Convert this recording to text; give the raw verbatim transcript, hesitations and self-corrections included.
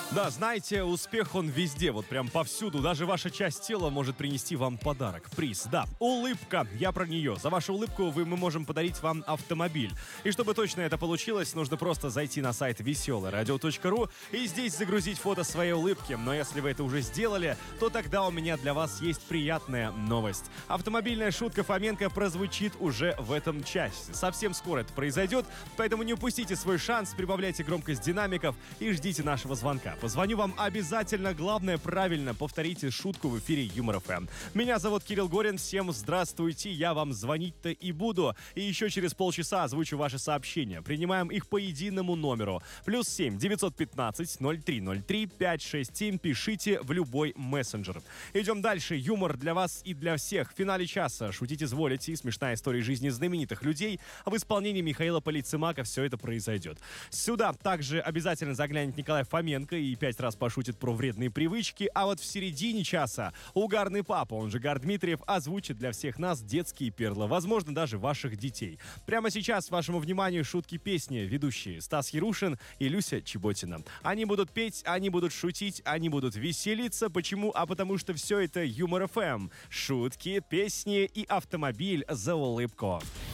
Да, знаете, успех он везде, вот прям повсюду. Даже ваша часть тела может принести вам подарок, приз. Да, улыбка, я про нее. За вашу улыбку вы, мы можем подарить вам автомобиль. И чтобы точно это получилось, нужно просто зайти на сайт веселое радио точка ру и здесь загрузить фото своей улыбки. Но если вы это уже сделали, то тогда у меня для вас есть приятная новость. Автомобильная шутка Фоменко прозвучит уже в этом часе. Совсем скоро это произойдет, поэтому не упустите свой шанс, прибавляйте громкость динамиков и ждите нашего звонка. Позвоню вам обязательно. Главное, правильно повторите шутку в эфире Юмор эф эм. Меня зовут Кирилл Горин. Всем здравствуйте. Я вам звонить-то и буду. И еще через полчаса озвучу ваши сообщения. Принимаем их по единому номеру. Плюс семь девятьсот пятнадцать ноль три ноль три пять шесть семь. Пишите в любой мессенджер. Идем дальше. Юмор для вас и для всех. В финале часа шутить изволите. Смешная история жизни знаменитых людей. В исполнении Михаила Полицемака все это произойдет. Сюда также обязательно заглянет Николай Фоменко и пять раз пошутит про вредные привычки, а вот в середине часа угарный папа, он же Гар Дмитриев, озвучит для всех нас детские перлы, возможно, даже ваших детей. Прямо сейчас вашему вниманию шутки-песни, ведущие Стас Ярушин и Люся Чеботина. Они будут петь, они будут шутить, они будут веселиться. Почему? А потому что все это Юмор эф эм. Шутки, песни и автомобиль за улыбку.